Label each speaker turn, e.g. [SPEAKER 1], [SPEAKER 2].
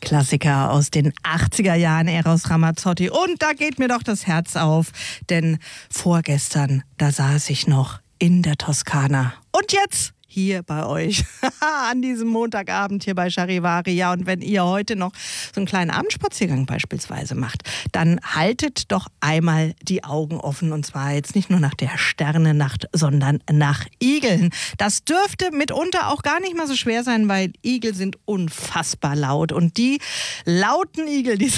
[SPEAKER 1] Klassiker aus den 80er Jahren, Eros Ramazzotti. Und da geht mir doch das Herz auf, denn vorgestern, da saß ich noch in der Toskana. Und jetzt hier bei euch an diesem Montagabend hier bei Charivari. Ja, und wenn ihr heute noch so einen kleinen Abendspaziergang beispielsweise macht, dann haltet doch einmal die Augen offen. Und zwar jetzt nicht nur nach der Sternennacht, sondern nach Igeln. Das dürfte mitunter auch gar nicht mal so schwer sein, weil Igel sind unfassbar laut. Und die lauten Igel, die